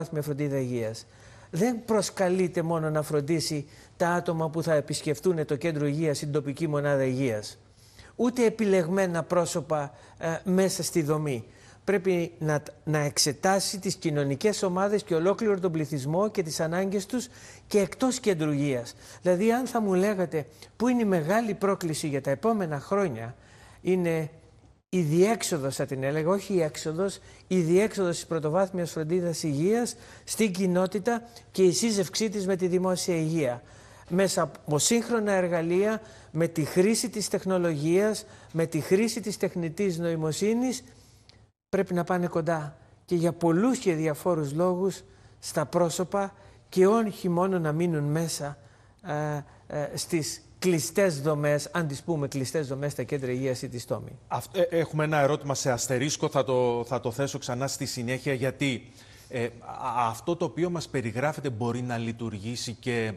με φροντίδα υγείας. Δεν προσκαλείται μόνο να φροντίσει τα άτομα που θα επισκεφτούν το κέντρο υγείας ή την τοπική μονάδα υγείας. Ούτε επιλεγμένα πρόσωπα μέσα στη δομή. Πρέπει να εξετάσει τις κοινωνικές ομάδες και ολόκληρο τον πληθυσμό και τις ανάγκες τους και εκτός κέντρου υγείας. Δηλαδή, αν θα μου λέγατε πού είναι η μεγάλη πρόκληση για τα επόμενα χρόνια, είναι η διέξοδος, θα την έλεγα, όχι η έξοδος, η διέξοδος της πρωτοβάθμιας φροντίδας υγείας στην κοινότητα και η σύζευξή της με τη δημόσια υγεία. Μέσα από σύγχρονα εργαλεία, με τη χρήση της τεχνολογίας, με τη χρήση της τεχνητής νοημοσύνης, πρέπει να πάνε κοντά και για πολλούς και διαφόρους λόγους στα πρόσωπα και όχι μόνο να μείνουν μέσα στις κλειστές δομές, αν τις πούμε κλειστές δομές, στα κέντρα υγείας ή τη στόμη. Έχουμε ένα ερώτημα σε αστερίσκο, θα το θέσω ξανά στη συνέχεια, γιατί αυτό το οποίο μας περιγράφεται μπορεί να λειτουργήσει και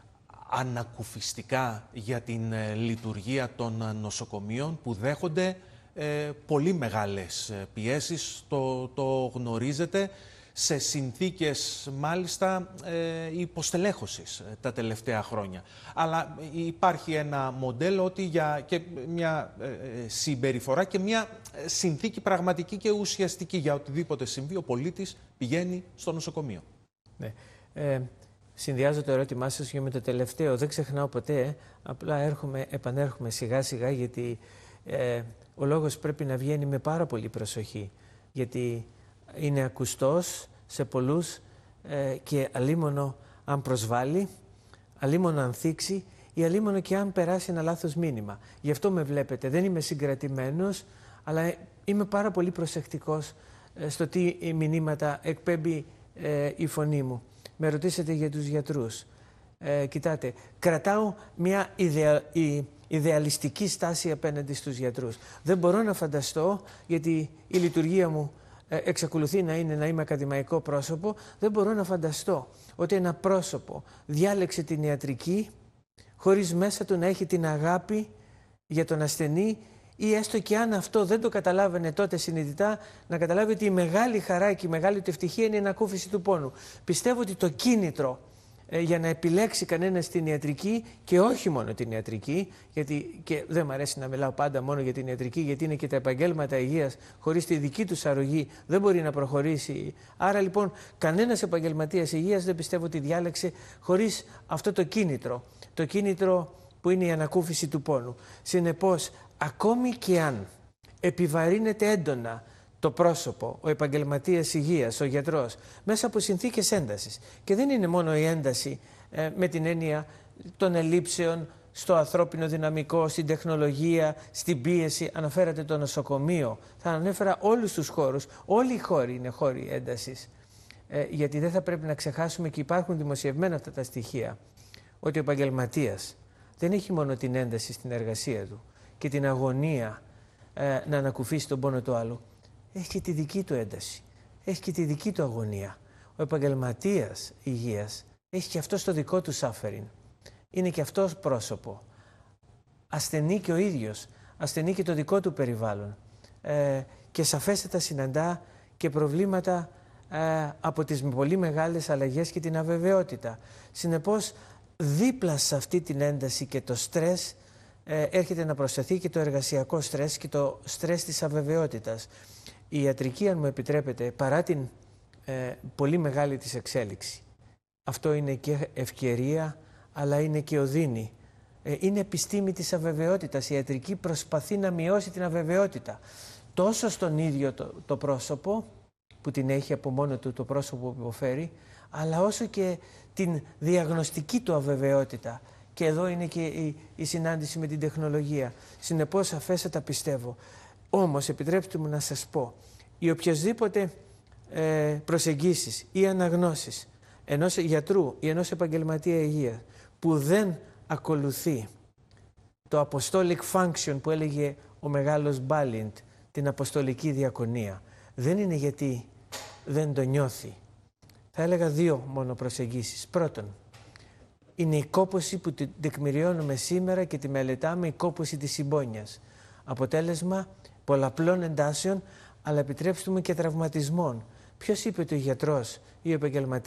ανακουφιστικά για την λειτουργία των νοσοκομείων που δέχονται πολύ μεγάλες πιέσεις, το γνωρίζετε, σε συνθήκες μάλιστα υποστελέχωσης τα τελευταία χρόνια. Αλλά υπάρχει ένα μοντέλο ότι και μια συμπεριφορά και μια συνθήκη πραγματική και ουσιαστική για οτιδήποτε συμβεί, ο πολίτης πηγαίνει στο νοσοκομείο. Ναι. Συνδυάζω το ερώτημά σας και με το τελευταίο. Δεν ξεχνάω ποτέ, απλά επανέρχομαι σιγά σιγά, γιατί ο λόγος πρέπει να βγαίνει με πάρα πολύ προσοχή. Γιατί είναι ακουστός σε πολλούς και αλίμονο αν προσβάλλει, αλίμονο αν θίξει ή αλίμονο και αν περάσει ένα λάθος μήνυμα. Γι' αυτό με βλέπετε. Δεν είμαι συγκρατημένος, αλλά είμαι πάρα πολύ προσεκτικός στο τι μηνύματα εκπέμπει η φωνή μου. Με ρωτήσατε για τους γιατρούς. Κοιτάτε, κρατάω μια ιδεαλιστική στάση απέναντι στους γιατρούς. Δεν μπορώ να φανταστώ, γιατί η λειτουργία μου εξακολουθεί να είμαι ακαδημαϊκό πρόσωπο, δεν μπορώ να φανταστώ ότι ένα πρόσωπο διάλεξε την ιατρική χωρίς μέσα του να έχει την αγάπη για τον ασθενή, ή έστω και αν αυτό δεν το καταλάβαινε τότε συνειδητά, να καταλάβει ότι η μεγάλη χαρά και η μεγάλη του ευτυχία είναι η ανακούφιση του πόνου. Πιστεύω ότι το κίνητρο για να επιλέξει κανένας την ιατρική, και όχι μόνο την ιατρική, γιατί και δεν μου αρέσει να μιλάω πάντα μόνο για την ιατρική, γιατί είναι και τα επαγγέλματα υγείας, χωρίς τη δική τους αρρωγή δεν μπορεί να προχωρήσει. Άρα λοιπόν κανένας επαγγελματίας υγείας δεν πιστεύω ότι διάλεξε χωρίς αυτό το κίνητρο που είναι η ανακούφιση του πόνου. Συνεπώς, ακόμη και αν επιβαρύνεται έντονα το πρόσωπο, ο επαγγελματίας υγείας, ο γιατρός, μέσα από συνθήκες έντασης. Και δεν είναι μόνο η ένταση με την έννοια των ελλείψεων στο ανθρώπινο δυναμικό, στην τεχνολογία, στην πίεση. Αναφέρατε το νοσοκομείο. Θα ανέφερα όλους τους χώρους. Όλοι οι χώροι είναι χώροι έντασης. Γιατί δεν θα πρέπει να ξεχάσουμε, και υπάρχουν δημοσιευμένα αυτά τα στοιχεία, ότι ο επαγγελματίας δεν έχει μόνο την ένταση στην εργασία του και την αγωνία να ανακουφίσει τον πόνο του άλλου. Έχει και τη δική του ένταση, έχει και τη δική του αγωνία. Ο επαγγελματίας υγείας έχει και αυτό το δικό του suffering. Είναι και αυτός πρόσωπο. Ασθενεί και ο ίδιος, ασθενεί και το δικό του περιβάλλον. Και σαφέστατα συναντά και προβλήματα από τις πολύ μεγάλες αλλαγές και την αβεβαιότητα. Συνεπώς, δίπλα σε αυτή την ένταση και το στρες, έρχεται να προσθεθεί και το εργασιακό στρες και το στρες της αβεβαιότητας. Η ιατρική, αν μου επιτρέπετε, παρά την πολύ μεγάλη της εξέλιξη, αυτό είναι και ευκαιρία, αλλά είναι και οδύνη. Είναι επιστήμη της αβεβαιότητας. Η ιατρική προσπαθεί να μειώσει την αβεβαιότητα. Τόσο στον ίδιο το πρόσωπο, που την έχει από μόνο του το πρόσωπο που υποφέρει, αλλά όσο και την διαγνωστική του αβεβαιότητα. Και εδώ είναι και η συνάντηση με την τεχνολογία. Συνεπώς, αφέστατα πιστεύω. Όμως, επιτρέψτε μου να σας πω, οι οποιασδήποτε προσεγγίσεις ή αναγνώσεις ενός γιατρού ή ενός επαγγελματία υγείας που δεν ακολουθεί το apostolic function που έλεγε ο μεγάλος Μπάλιντ, την αποστολική διακονία, δεν είναι γιατί δεν το νιώθει. Θα έλεγα δύο μόνο προσεγγίσεις. Πρώτον, είναι η κόπωση που την τεκμηριώνουμε σήμερα και τη μελετάμε, η κόπωση της συμπόνιας. Αποτέλεσμα πολλαπλών εντάσεων, αλλά επιτρέψτε μου και τραυματισμών. Ποιος είπε ότι ο γιατρός ή ο επαγγελματίας